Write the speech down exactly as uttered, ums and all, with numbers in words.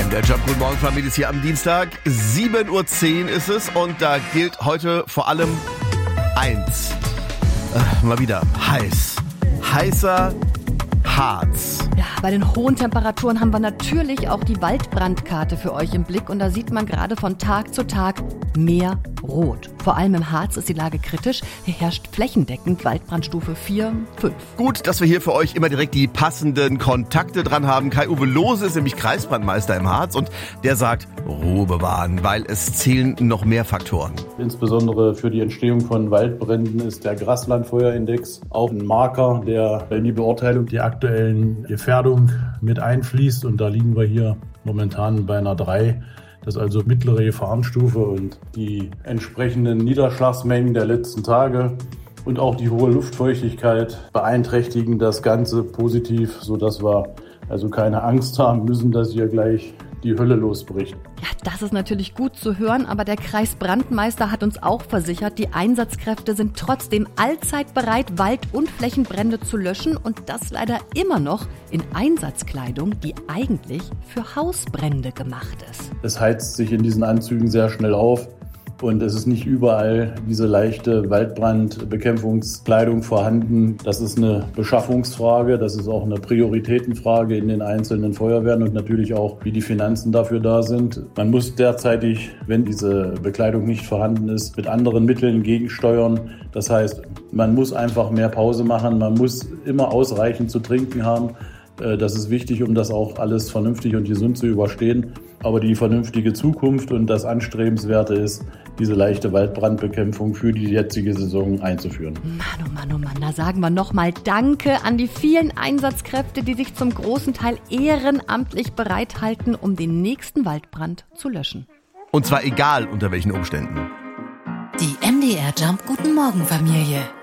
Der Job Guten Morgen Familie ist hier am Dienstag. sieben Uhr zehn ist es und da gilt heute vor allem eins. Äh, mal wieder heiß. Heißer Harz. Ja, bei den hohen Temperaturen haben wir natürlich auch die Waldbrandkarte für euch im Blick und da sieht man gerade von Tag zu Tag mehr Rot. Vor allem im Harz ist die Lage kritisch. Hier herrscht flächendeckend Waldbrandstufe vier, fünf. Gut, dass wir hier für euch immer direkt die passenden Kontakte dran haben. Kai-Uwe Lohse ist nämlich Kreisbrandmeister im Harz und der sagt, Ruhe bewahren, weil es zählen noch mehr Faktoren. Insbesondere für die Entstehung von Waldbränden ist der Graslandfeuerindex auch ein Marker, der in die Beurteilung der aktuellen Gefährdung mit einfließt. Und da liegen wir hier momentan bei einer drei. Das ist also mittlere Gefahrenstufe und die entsprechenden Niederschlagsmengen der letzten Tage und auch die hohe Luftfeuchtigkeit beeinträchtigen das Ganze positiv, sodass wir also keine Angst haben müssen, dass hier gleich die Hölle losbricht. Ja, das ist natürlich gut zu hören, aber der Kreisbrandmeister hat uns auch versichert, die Einsatzkräfte sind trotzdem allzeit bereit, Wald- und Flächenbrände zu löschen und das leider immer noch in Einsatzkleidung, die eigentlich für Hausbrände gemacht ist. Es heizt sich in diesen Anzügen sehr schnell auf. Und es ist nicht überall diese leichte Waldbrandbekämpfungskleidung vorhanden. Das ist eine Beschaffungsfrage, das ist auch eine Prioritätenfrage in den einzelnen Feuerwehren und natürlich auch, wie die Finanzen dafür da sind. Man muss derzeitig, wenn diese Bekleidung nicht vorhanden ist, mit anderen Mitteln gegensteuern. Das heißt, man muss einfach mehr Pause machen, man muss immer ausreichend zu trinken haben. Das ist wichtig, um das auch alles vernünftig und gesund zu überstehen. Aber die vernünftige Zukunft und das Anstrebenswerte ist, diese leichte Waldbrandbekämpfung für die jetzige Saison einzuführen. Mann, oh Mann, oh Mann, da sagen wir nochmal Danke an die vielen Einsatzkräfte, die sich zum großen Teil ehrenamtlich bereithalten, um den nächsten Waldbrand zu löschen. Und zwar egal unter welchen Umständen. Die M D R Jump Guten Morgen Familie.